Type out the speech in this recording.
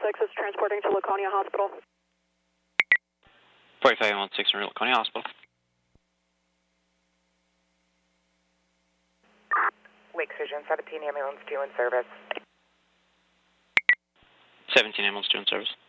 is transporting to Laconia Hospital. 4516 in Laconia Hospital. Lake Surgeon, 17 ambulance 2 in service. 17 ambulance 2 in service.